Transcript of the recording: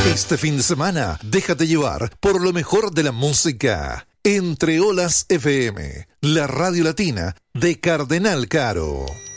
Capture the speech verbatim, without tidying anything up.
Este fin de semana, déjate llevar por lo mejor de la música. Entre Olas F M, la radio latina de Cardenal Caro.